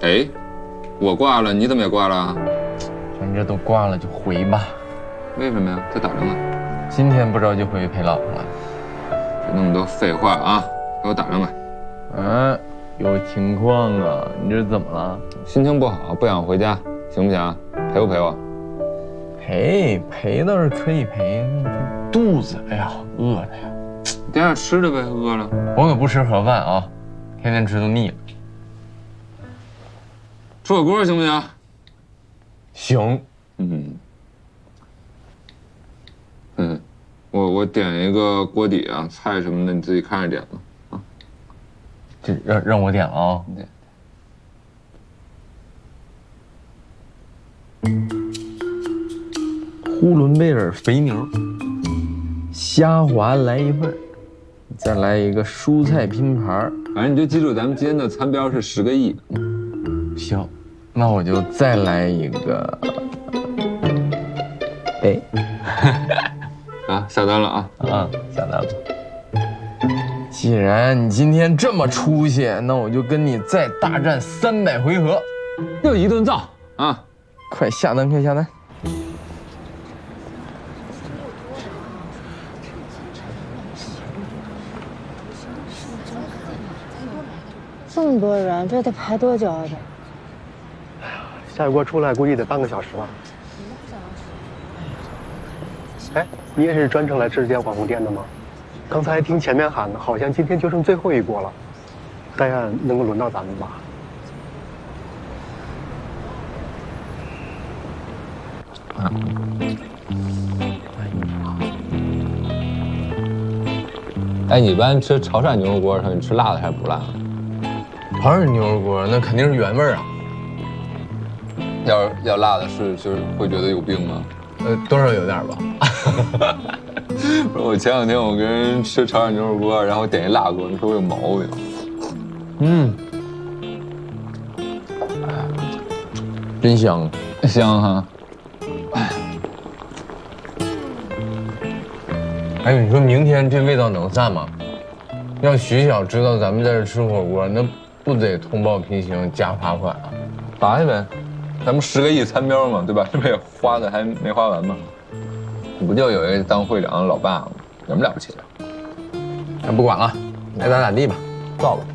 赔？我挂了，你怎么也挂了？ 反正都挂了就回吧。 为什么呀？再打上来。 今天不着急回去陪老婆了。 别那么多废话啊！给我打上来。 嗯，有情况啊？你这怎么了？ 心情不好，不想回家，行不行？陪不陪我？ 陪倒是可以陪，肚子哎呀饿的呀。 点点吃的呗，饿了。 我可不吃盒饭啊，天天吃都腻了。 吃火锅行不行？ 行。 我点一个锅底啊，菜什么的你自己看着点吧。啊， 这让我点了啊。呼伦贝尔肥牛，虾滑来一份，再来一个蔬菜拼盘。 反正你就记住，咱们今天的餐标是10个亿。 行，那我就再来一个。哎， 啊，下单了啊！ 下单了。既然你今天这么出息，那我就跟你再大战300回合， 又一顿造啊！ 快下单，快下单！ 这么多人，这得排多久啊？ 下一锅出来估计得半个小时了。哎，你也是专程来吃这家网红店的吗？刚才听前面喊的，好像今天就剩最后一锅了，但愿能够轮到咱们吧。 哎，你一般吃潮汕牛肉锅的时候，你吃辣的还是不辣的？ 潮汕牛肉锅那肯定是原味啊。 要辣的就是会觉得有病吗？ 多少有点吧。 我前2天我跟人吃潮汕牛肉锅，然后点一辣锅，你说我有毛病。 真香， 香哈。 哎，你说明天这味道能散吗？让徐晓知道咱们在这吃火锅，那不得通报评刑加罚款啊？ 罚去呗，咱们10个亿餐标嘛，对吧？这不也花的还没花完吗？不就有一个当会长的老爸吗？有什么了不起的？ 那不管了，爱咋咋地吧， 造吧。